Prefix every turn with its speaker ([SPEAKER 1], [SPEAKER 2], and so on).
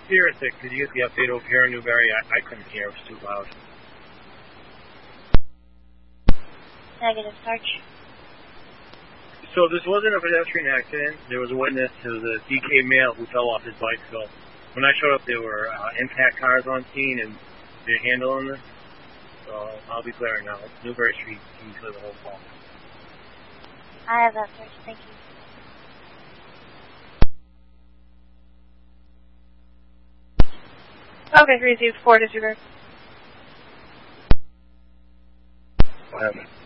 [SPEAKER 1] Spirit 6, did you get the update over here in Newberry? I couldn't hear, it was too loud.
[SPEAKER 2] Negative, Sarge.
[SPEAKER 1] So this wasn't a pedestrian accident. There was a witness. It was a DK male who fell off his bike. So when I showed up, there were impact cars on scene and they're handling this. So I'll be clearing now. Newberry Street, you can clear the whole block.
[SPEAKER 2] I have that, Sarge. Thank you.
[SPEAKER 3] Okay, 3-4 disregard.
[SPEAKER 1] What happened?